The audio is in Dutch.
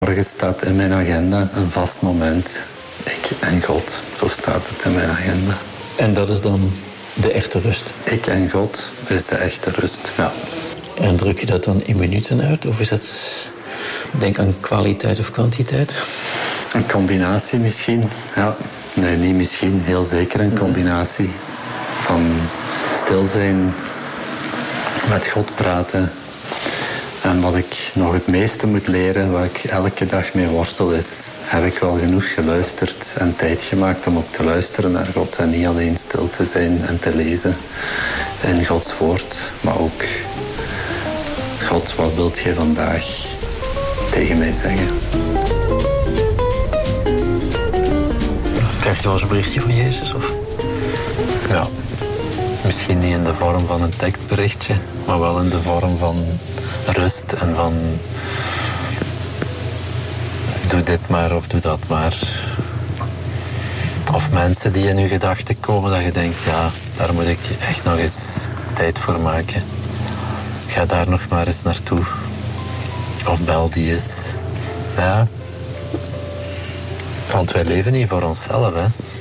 morgens staat in mijn agenda een vast moment. Ik en God, zo staat het in mijn agenda. En dat is dan de echte rust? Ik en God is de echte rust, ja. En druk je dat dan in minuten uit? Of is dat, denk aan kwaliteit of kwantiteit? Een combinatie misschien, ja. Nee, niet misschien, heel zeker een combinatie. Van stil zijn, met God praten. En wat ik nog het meeste moet leren, waar ik elke dag mee worstel, is... heb ik wel genoeg geluisterd en tijd gemaakt om ook te luisteren naar God. En niet alleen stil te zijn en te lezen in Gods woord. Maar ook, God, wat wilt je vandaag tegen mij zeggen? Krijg je wel eens een berichtje van Jezus? Of? Ja, misschien niet in de vorm van een tekstberichtje, maar wel in de vorm van rust en van... doe dit maar of doe dat maar. Of mensen die in je gedachten komen dat je denkt, ja, daar moet ik echt nog eens tijd voor maken. Ga daar nog maar eens naartoe. Of bel die eens. Ja. Want wij leven niet voor onszelf, hè.